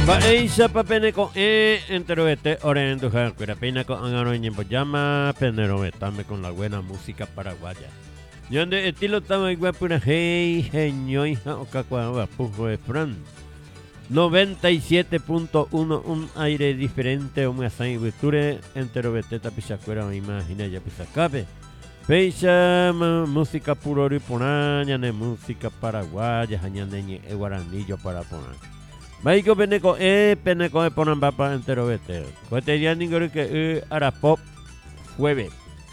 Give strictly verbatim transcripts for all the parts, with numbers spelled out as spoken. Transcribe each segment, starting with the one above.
Paisa papene ko e enteroete orendo jacuera pena con angaro en llama penero metame con la buena música paraguaya. Yonde estilo tama igual pura hey genio hija o cacuaba pujo de fran. noventa y siete punto uno un aire diferente o me asai viture entero beteta pisacuera me imagina ya pisacape. Peisa música puro riponaña ne música paraguaya jañaneñe e guaranillo para poner. Maiko peneko e peneko e ponan papa entero vete. Cotidiano ingori que e arapop jueves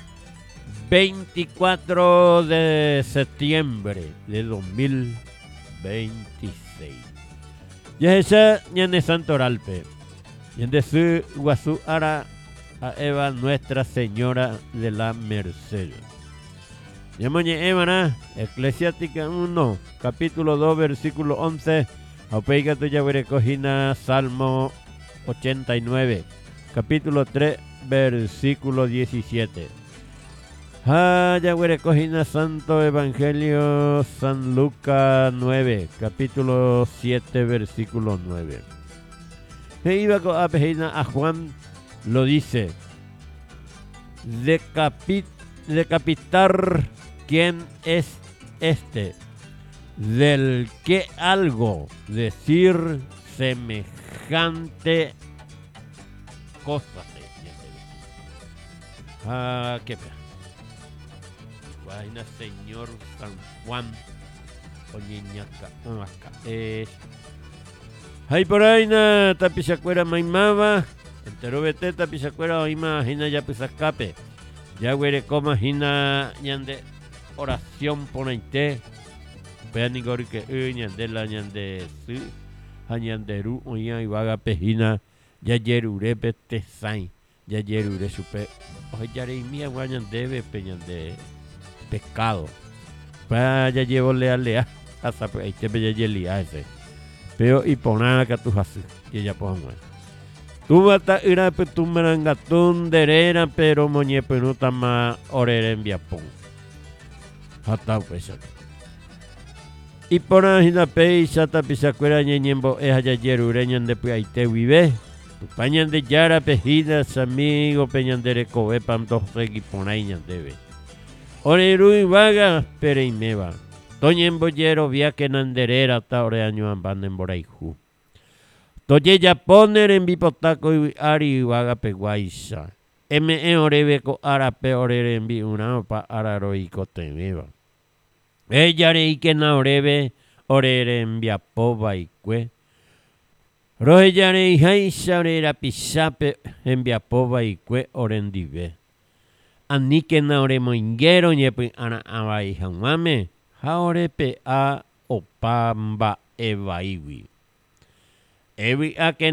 veinticuatro de septiembre de dos mil veintiséis. Ya esa ñane Santoralpe. Yende su guasu ara a Eva Nuestra Señora de la Merced. Yamoñe Evana, Eclesiástica uno, capítulo dos, versículo once. Aupeiga tu yagüere cojina Salmo ochenta y nueve, capítulo tres, versículo diecisiete. Ha yagüere cojina Santo Evangelio San Lucas nueve, capítulo siete, versículo nueve. E iba a pejina a Juan, lo dice, Decapit, decapitar quién es este, del que algo decir semejante cosa. Ah, qué pena. Vaina señor San Juan Oñeñaca acá es. Hay por ahí na tapizacuera maimaba. Entero vete tapizacuera imagina ya pues escape. Ya güere coma hina ñande oración ponaite. Peani gori que ñande la ñande su añanderu oña ibaga pejina ya yerure pete sain ya yerure supe oye yare mía guañandebe peñande pescado para ya llevo lea lea hasta pues ahí te ve ya yelia ese pero y ponar que tú haces y ella pongo tú vas a ir a tu merangatún derera pero moñe pero tama orere en viapón hasta pues y por ahí la peisa tapizacuera ñeñembo es allá yerureñan de ahí te vive pañan de yara pejidas amigo peñan de recobe pam dos regi ponaiñan debe oreru y vaga pero y me va toñembo yero via que nanderera hasta ore año ambando en boraiju toye ya poner en bipotaco y ari vaga peguaisa me orebe ko arape orere en bi una pa araroico te meva ella rei que na orebe orere en biapova y cue roja rei haisa orera pisape en biapova y cue orendive ani que na oremo ingero ñepe ana avai hamame haorepe a opamba evaiwi evi a que